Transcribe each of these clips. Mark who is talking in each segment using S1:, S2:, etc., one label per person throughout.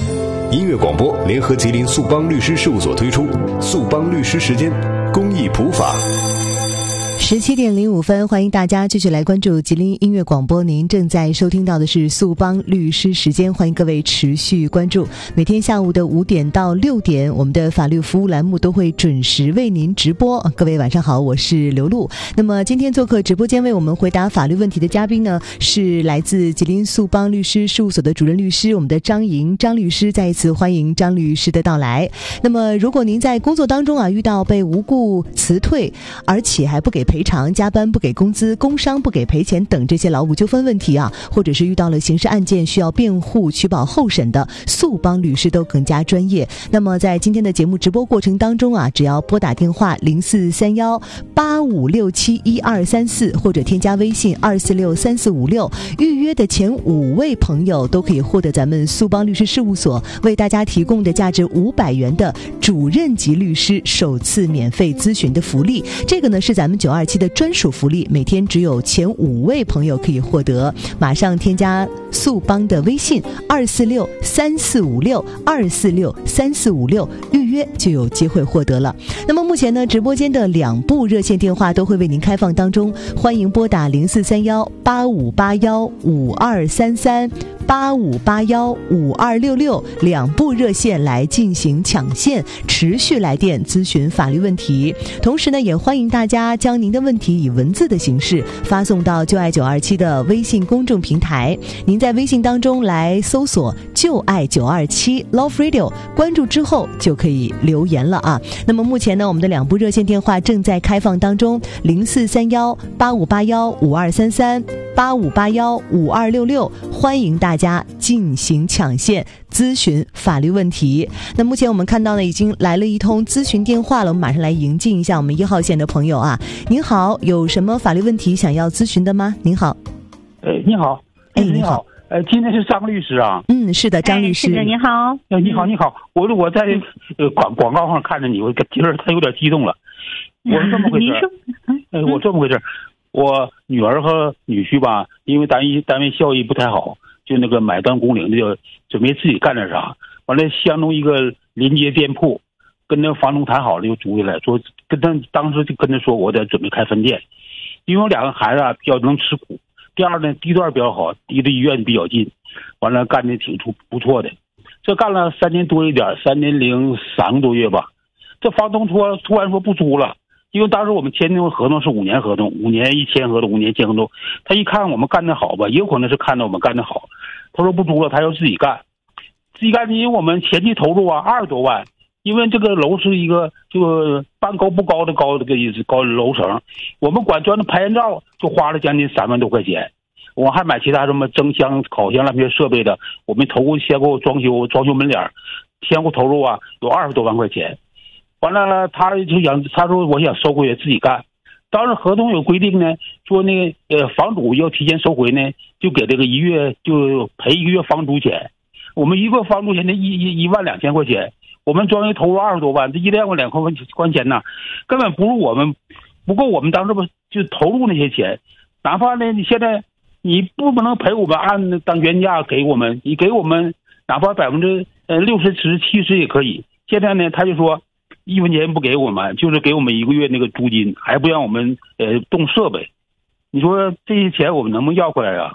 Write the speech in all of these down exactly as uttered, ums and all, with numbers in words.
S1: 音乐广播联合吉林速邦律师事务所推出速邦律师时间公益普法。
S2: 十七点零五分，欢迎大家继续来关注吉林音乐广播。您正在收听到的是速邦律师时间，欢迎各位持续关注。每天下午的五点到六点，我们的法律服务栏目都会准时为您直播。各位晚上好，我是刘露。那么今天做客直播间为我们回答法律问题的嘉宾呢，是来自吉林速邦律师事务所的主任律师，我们的张莹张律师。再一次欢迎张律师的到来。那么如果您在工作当中啊遇到被无故辞退，而且还不给赔偿、加班不给工资、工伤不给赔钱等这些劳务纠纷问题啊，或者是遇到了刑事案件需要辩护取保候审的，速邦律师都更加专业。那么在今天的节目直播过程当中啊，只要拨打电话零四三幺八五六七一二三四，或者添加微信二四六三四五六，预约的前五位朋友都可以获得咱们速邦律师事务所为大家提供的价值五百元的主任级律师首次免费咨询的福利。这个呢是咱们九二七的专属福利，每天只有前五位朋友可以获得。马上添加速邦的微信二四六三四五六二四六三四五六，预约就有机会获得了。那么目前呢，直播间的两部热线电话都会为您开放当中，欢迎拨打零四三幺八五八幺五二三三八五八幺五二六六两部热线来进行抢线，持续来电咨询法律问题。同时呢，也欢迎大家将您的问题以文字的形式发送到就爱九二七的微信公众平台。您在微信当中来搜索就爱九二七 Love Radio， 关注之后就可以留言了啊。那么目前呢，我们的两部热线电话正在开放当中，零四三幺八五八幺五二三三八五八幺五二六六，欢迎大家进行抢线咨询法律问题。那目前我们看到呢，已经来了一通咨询电话了，我们马上来迎进一下我们一号线的朋友啊。您好，有什么法律问题想要咨询的吗？您好。
S3: 哎，你好。
S2: 哎，你好。
S3: 呃，今天是张律师啊。
S2: 嗯，是的，张律师。
S4: 哎、是的，你好。
S3: 哎，你好，你好。我我在呃广广告上看着你，我觉得他有点激动了。我是这么回事。哎，我这么回事。我女儿和女婿吧，因为单位单位效益不太好，就那个买断工龄的，就准备自己干点啥。完了，相中一个临街店铺，跟那房东谈好了，就租下来，说跟他当时就跟他说，我得准备开分店，因为我两个孩子啊比较能吃苦。第二呢，地段比较好，离着医院比较近，完了干的挺出不错的。这干了三年多一点，三年零三个多月吧。这房东说突然说不租了。因为当时我们签订的合同是五年合同，五年一签合同，五年签合同。他一看我们干得好吧，也有可能是看到我们干得好，他说不租了，他要自己干，自己干。因为我们前期投入啊二十多万，因为这个楼是一个就半高不高的高这个意思高楼层，我们管装的拍人照就花了将近三万多块钱，我还买其他什么蒸箱、烤箱那些设备的，我们投入先给我装修装修门脸，先给我投入啊有二十多万块钱。完了，他就想，他说我想收回自己干。当时合同有规定呢，说那个呃房主要提前收回呢，就给这个一月就赔一个月房租钱。我们一个房租钱的一一一万两千块钱，我们装修投入二十多万，这一两万两块块钱呢，根本不是我们不够我们当时不就投入那些钱。哪怕呢，你现在你不能赔我们按当原价给我们，你给我们哪怕百分之呃六十、十、七十也可以。现在呢，他就说。一分钱不给我们，就是给我们一个月那个租金，还不让我们呃动设备。你说这些钱我们能不能要回来啊？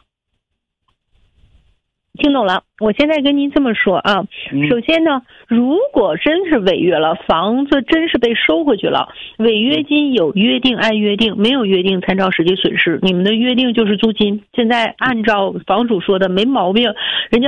S4: 听懂了，我现在跟您这么说啊，
S3: 嗯、
S4: 首先呢，如果真是违约了，房子真是被收回去了，违约金有约定按约定，没有约定参照实际损失。你们的约定就是租金，现在按照房主说的没毛病，人家。